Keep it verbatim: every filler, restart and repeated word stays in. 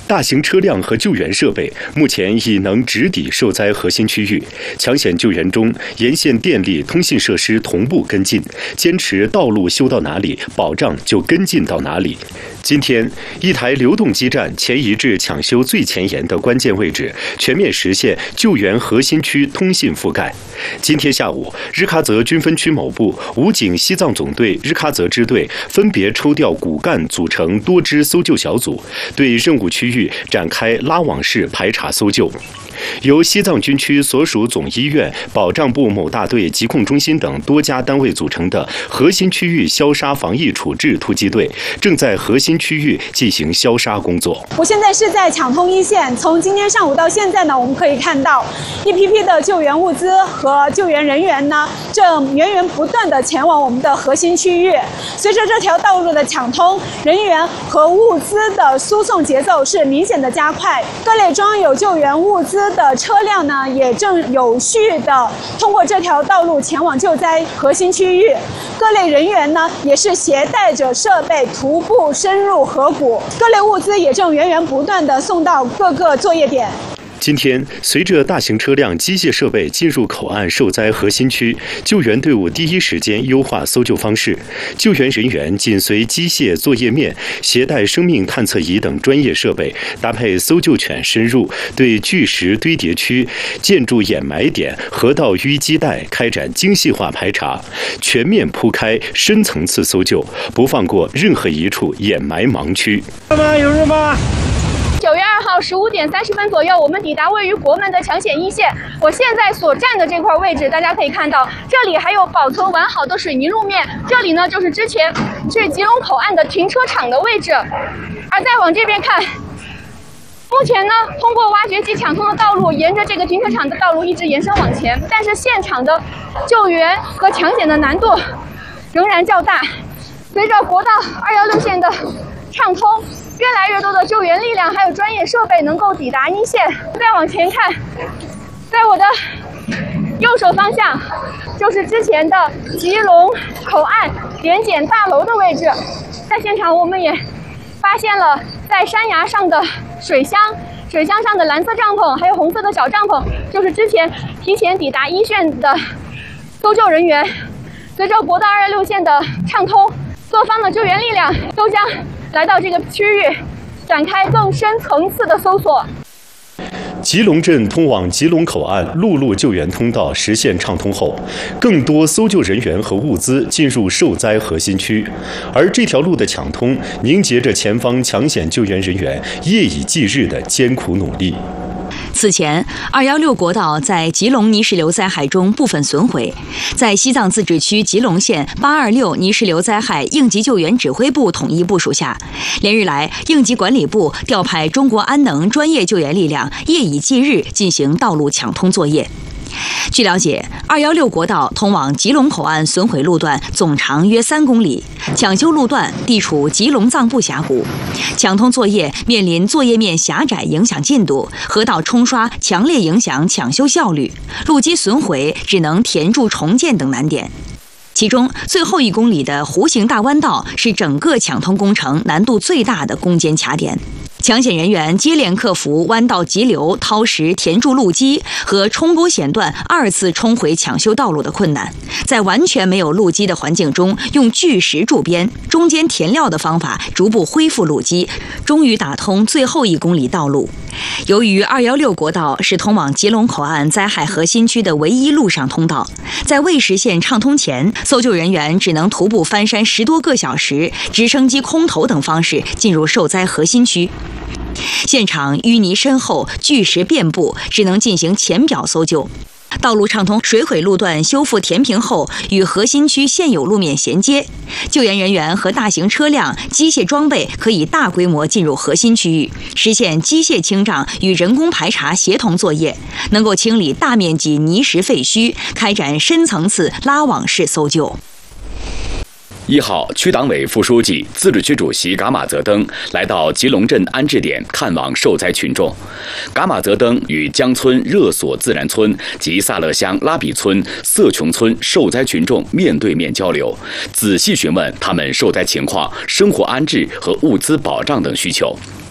大型车辆和救援设备目前已能直抵受灾核心区域。抢险救援中，沿线电力、通信设施同步跟进，坚持道路修到哪里，保障就跟进到哪里。今天，一台流动基站前移至抢修最前沿的关键位置，全面实现救援核心区通信覆盖。今天下午，日喀则军分区某部、武警西藏总队日喀则支队分别抽调骨干组成多支搜救小组，对任务区域展开拉网式排查搜救。由西藏军区所属总医院、保障部某大队疾控中心等多家单位组成的核心区域消杀防疫处置突击队，正在核心区域进行消杀工作。 我现在是在抢通一线，从今天上午到现在呢，我们可以看到一批批的救援物资和救援人员呢，正源源不断地前往我们的核心区域。随着这条道路的抢通，人员和物资的输送节奏是明显的加快，各类装有救援物资的车辆呢，也正有序的通过这条道路前往救灾核心区域。各类人员呢，也是携带着设备徒步深入河谷，各类物资也正源源不断的送到各个作业点。 今天，随着大型车辆、机械设备进入口岸受灾核心区，救援队伍第一时间优化搜救方式。救援人员紧随机械作业面，携带生命探测仪等专业设备，搭配搜救犬深入，对巨石堆叠区、建筑掩埋点、河道淤积带开展精细化排查，全面铺开深层次搜救，不放过任何一处掩埋盲区。 有人吗？ 九月二号十五点三十分左右，我们抵达位于国门的抢险一线。我现在所站的这块位置，大家可以看到，这里还有保存完好的水泥路面。这里呢，就是之前去吉隆口岸的停车场的位置。而再往这边看，目前呢，通过挖掘机抢通的道路，沿着这个停车场的道路一直延伸往前，但是现场的救援和抢险的难度仍然较大。随着国道二幺六线的畅通，越来越多的救援力量还有专业设备能够抵达一线。再往前看，在我的右手方向就是之前的吉隆口岸联检大楼的位置。在现场我们也发现了在山崖上的水箱，水箱上的蓝色帐篷还有红色的小帐篷，就是之前提前抵达一线的搜救人员。随着国道二幺六线的畅通，各方的救援力量都将来到这个区域，展开更深层次的搜索。 吉隆镇通往吉隆口岸陆路救援通道实现畅通后，更多搜救人员和物资进入受灾核心区，而这条路的抢通，凝结着前方抢险救援人员夜以继日的艰苦努力。 此前，二幺六国道在吉隆泥石流灾害中部分损毁，在西藏自治区吉隆县八二六泥石流灾害应急救援指挥部统一部署下，连日来，应急管理部调派中国安能专业救援力量，夜以继日进行道路抢通作业。据了解，二幺六国道通往吉隆口岸损毁路段总长约三公里，抢修路段地处吉隆藏布峡谷，抢通作业面临作业面狭窄影响进度，河道冲刷强烈影响抢修效率，路基损毁只能填筑重建等难点。其中最后一公里的弧形大弯道是整个抢通工程难度最大的攻坚卡点。抢险人员接连克服弯道急流、掏石填筑路基和冲沟险段二次冲回抢修道路的困难，在完全没有路基的环境中，用巨石筑边、中间填料的方法逐步恢复路基，终于打通最后一公里道路。由于二幺六国道是通往吉隆口岸灾害核心区的唯一陆上通道，在未实现畅通前，搜救人员只能徒步翻山十多个小时，直升机空投等方式进入受灾核心区。现场淤泥深厚，巨石遍布，只能进行浅表搜救。道路畅通，水毁路段修复填平后，与核心区现有路面衔接，救援人员和大型车辆、机械装备可以大规模进入核心区域，实现机械清障与人工排查协同作业，能够清理大面积泥石废墟，开展深层次拉网式搜救。 一号区党委副书记、自治区主席噶玛泽登来到吉隆镇安置点看望受灾群众。噶玛泽登与江村热索自然村及萨勒乡拉比村、色琼村受灾群众面对面交流，仔细询问他们受灾情况、生活安置和物资保障等需求。